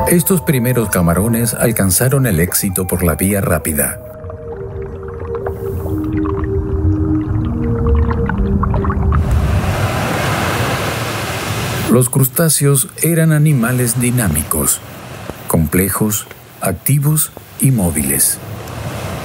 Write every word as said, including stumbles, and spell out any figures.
Estos primeros camarones alcanzaron el éxito por la vía rápida. Los crustáceos eran animales dinámicos, complejos, activos y móviles.